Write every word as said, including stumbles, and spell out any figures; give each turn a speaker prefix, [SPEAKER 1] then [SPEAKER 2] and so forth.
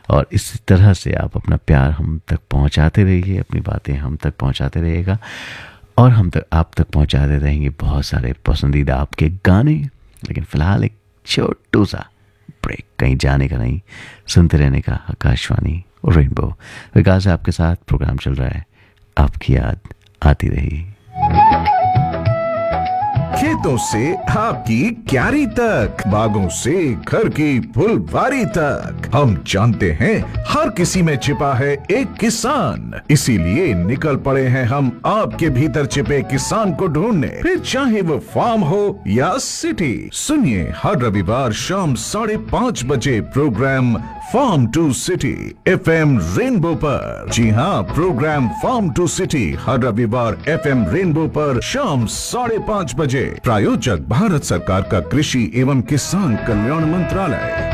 [SPEAKER 1] और इसी तरह से आप अपना प्यार हम तक पहुंचाते रहिए, अपनी बातें हम तक पहुंचाते रहिएगा और हम तक आप तक पहुंचाते रहेंगे बहुत सारे पसंदीदा आपके गाने। लेकिन फ़िलहाल एक छोटू सा ब्रेक, कहीं जाने का नहीं, सुनते रहने का आकाशवाणी रेनबो। विकास आपके साथ प्रोग्राम चल रहा है, आपकी याद आती रही।
[SPEAKER 2] खेतों से आपकी क्यारी तक, बागों से घर की फुलवारी तक, हम जानते हैं हर किसी में छिपा है एक किसान। इसीलिए निकल पड़े हैं हम आपके भीतर छिपे किसान को ढूंढने, फिर चाहे वो फार्म हो या सिटी। सुनिए हर रविवार शाम साढ़े पाँच बजे programme farm to city F M rainbow पर। जी हाँ, प्रोग्राम फार्म टू सिटी हर रविवार एफ एम रेनबो पर शाम साढ़े पाँच बजे। प्रायोजक भारत सरकार का कृषि एवं किसान कल्याण मंत्रालय।